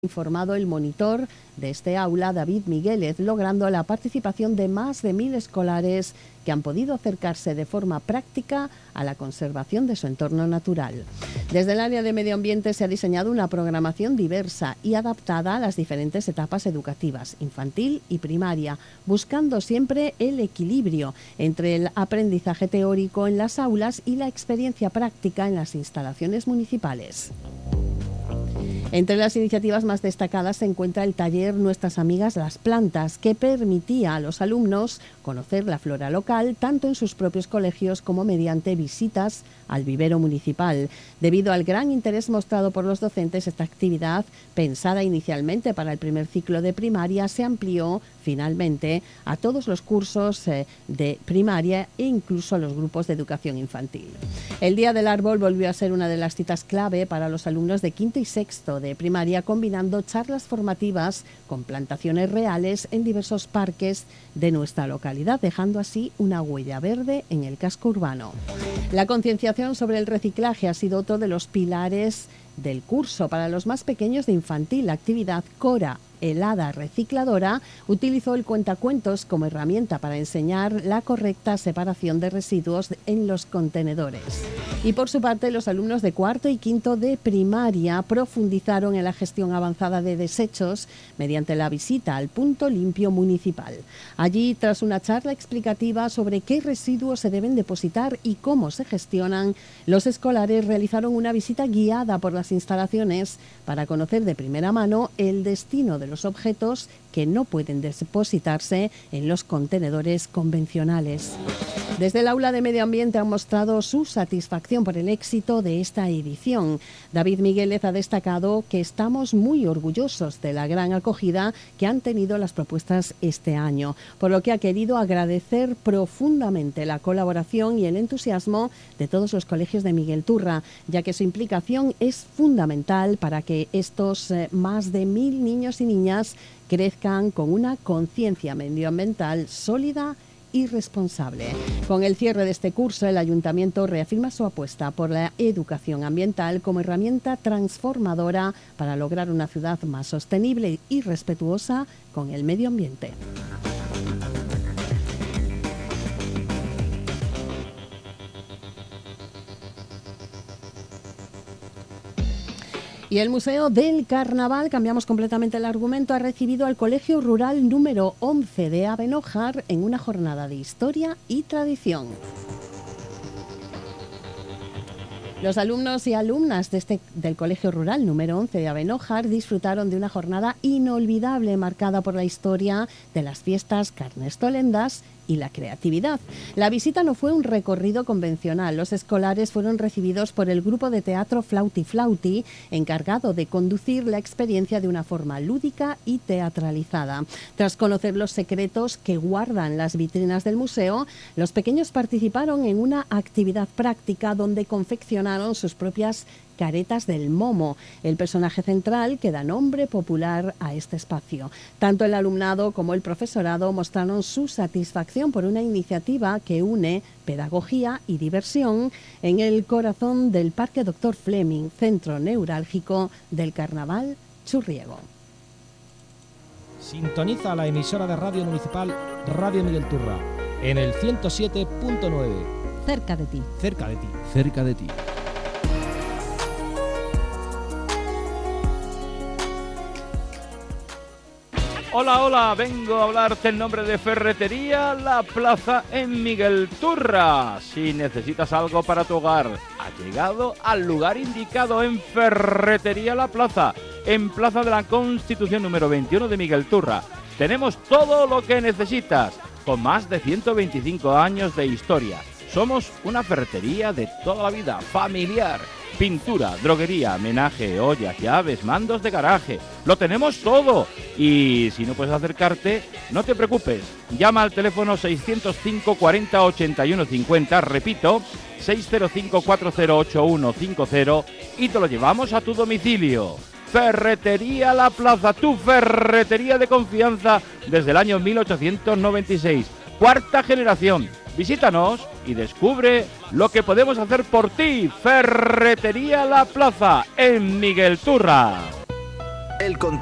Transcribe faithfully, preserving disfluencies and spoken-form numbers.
informado el monitor de este aula, David Migueles, logrando la participación de más de mil escolares que han podido acercarse de forma práctica a la conservación de su entorno natural. Desde el área de medio ambiente se ha diseñado una programación diversa y adaptada a las diferentes etapas educativas, infantil y primaria, buscando siempre el equilibrio entre el aprendizaje teórico en las aulas y la experiencia práctica en las instalaciones municipales. Entre las iniciativas más destacadas se encuentra el taller Nuestras Amigas las Plantas, que permitía a los alumnos conocer la flora local tanto en sus propios colegios como mediante visitas al vivero municipal. Debido al gran interés mostrado por los docentes, esta actividad, pensada inicialmente para el primer ciclo de primaria, se amplió finalmente a todos los cursos eh, de primaria e incluso a los grupos de educación infantil. El Día del Árbol volvió a ser una de las citas clave para los alumnos de quinto y sexto de primaria, combinando charlas formativas con plantaciones reales en diversos parques de nuestra localidad, dejando así una huella verde en el casco urbano. La concienciación sobre el reciclaje ha sido otro de los pilares del curso. Para los más pequeños de infantil, la actividad Cora, el hada recicladora, utilizó el cuentacuentos como herramienta para enseñar la correcta separación de residuos en los contenedores. Y por su parte, los alumnos de cuarto y quinto de primaria profundizaron en la gestión avanzada de desechos mediante la visita al punto limpio municipal. Allí, tras una charla explicativa sobre qué residuos se deben depositar y cómo se gestionan, los escolares realizaron una visita guiada por las instalaciones para conocer de primera mano el destino de los objetos que no pueden depositarse en los contenedores convencionales. Desde el aula de medio ambiente han mostrado su satisfacción por el éxito de esta edición. David Migueles ha destacado que estamos muy orgullosos de la gran acogida que han tenido las propuestas este año, por lo que ha querido agradecer profundamente la colaboración y el entusiasmo de todos los colegios de Miguel Turra, ya que su implicación es fundamental para que estos eh, más de mil niños y niñas crezcan con una conciencia medioambiental sólida y responsable. Con el cierre de este curso, el Ayuntamiento reafirma su apuesta por la educación ambiental como herramienta transformadora para lograr una ciudad más sostenible y respetuosa con el medio ambiente. Y el Museo del Carnaval, cambiamos completamente el argumento, ha recibido al Colegio Rural número once de Abenójar en una jornada de historia y tradición. Los alumnos y alumnas de este, del Colegio Rural número once de Abenójar disfrutaron de una jornada inolvidable marcada por la historia de las fiestas carnestolendas y la creatividad. La visita no fue un recorrido convencional. Los escolares fueron recibidos por el grupo de teatro Flauti Flauti, encargado de conducir la experiencia de una forma lúdica y teatralizada. Tras conocer los secretos que guardan las vitrinas del museo, los pequeños participaron en una actividad práctica donde confeccionaron sus propias caretas del momo, el personaje central que da nombre popular a este espacio. Tanto el alumnado como el profesorado mostraron su satisfacción por una iniciativa que une pedagogía y diversión en el corazón del Parque Doctor Fleming, centro neurálgico del Carnaval churriego. Sintoniza la emisora de radio municipal Radio Miguel Turra en el ciento siete punto nueve. Cerca de ti. Cerca de ti. Cerca de ti. Hola, hola, vengo a hablarte en nombre de Ferretería La Plaza en Miguel Turra. Si necesitas algo para tu hogar, ha llegado al lugar indicado en Ferretería La Plaza, en Plaza de la Constitución número veintiuno de Miguel Turra. Tenemos todo lo que necesitas, con más de ciento veinticinco años de historia. Somos una ferretería de toda la vida, familiar. Pintura, droguería, menaje, ollas, llaves, mandos de garaje. Lo tenemos todo. Y si no puedes acercarte, no te preocupes. Llama al teléfono seiscientos cinco cuarenta ochenta y uno cincuenta, repito, seiscientos cinco cuarenta ocho uno cincuenta, y te lo llevamos a tu domicilio. Ferretería La Plaza, tu ferretería de confianza desde el año mil ochocientos noventa y seis. Cuarta generación. Visítanos y descubre lo que podemos hacer por ti. Ferretería La Plaza en Miguel Turra. El